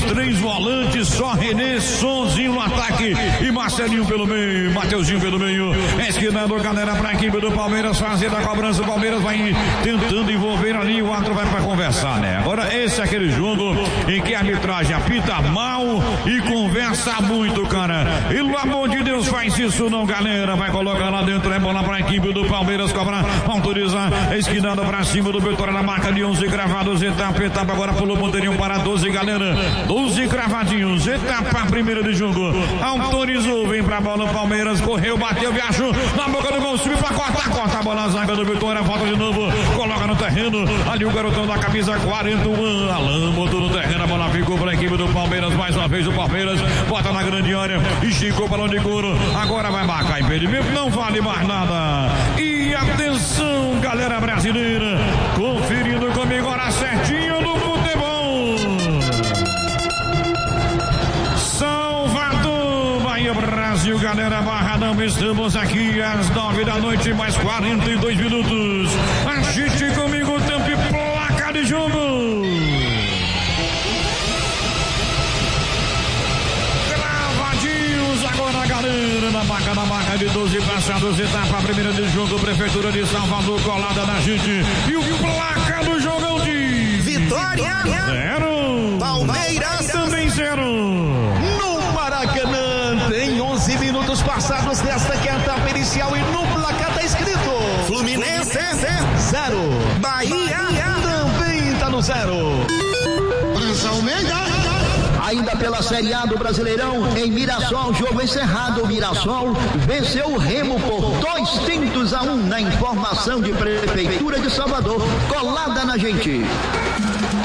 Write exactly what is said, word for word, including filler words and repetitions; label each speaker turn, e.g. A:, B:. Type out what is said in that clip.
A: três volantes, só Renê, Sonzinho no ataque e Marcelinho pelo meio, Mateuzinho pelo meio, esquinando, galera, pra equipe do Palmeiras, fazendo a cobrança, o Palmeiras vai tentando envolver ali, o árbitro vai pra conversar, né? Agora esse é aquele jogo em que a arbitragem apita mal e conversa muito, cara. Pelo amor de Deus, faz isso não, galera, vai colocar lá dentro, é bola pra equipe do Palmeiras, cobrar, autorizar, esquinando pra cima do Vitória na marca de onze cravados, etapa, etapa, agora pulou ponteirinho para doze, galera, doze cravadinhos, etapa primeira de jogo, autorizou, vem pra bola o Palmeiras, correu, bateu, viajou, na boca do gol, subiu pra cortar, corta a bola, a zaga do Vitória, volta de novo, coloca no terreno, ali o garotão da camisa quarenta e um, Alan botou no terreno, a bola ficou pra equipe do Palmeiras, mais uma vez o Palmeiras, bota na grande área, esticou o balão de couro, agora vai marcar impedimento, não vale mais nada, e atenção, galera brasileira, conferindo comigo, hora certinho do futebol, Salvador, Bahia, Brasil, galera, Barradão, estamos aqui às nove da noite, mais quarenta e dois minutos, agite comigo, tempo e placa de jogo. Agora, galera, na marca, na marca de doze passados, etapa primeira de jogo, Prefeitura de Salvador colada na gente, e o placa do jogão de
B: Vitória
A: zero,
B: Palmeiras
A: também zero.
B: No Maracanã tem onze minutos passados desta que é a etapa inicial e no placar tá escrito Fluminense zero, Bahia também tá no zero.
C: França Almeida.
D: Ainda pela Série A do Brasileirão, em Mirassol, jogo encerrado, o Mirassol venceu o Remo por dois tentos a um na informação de Prefeitura de Salvador, colada na gente.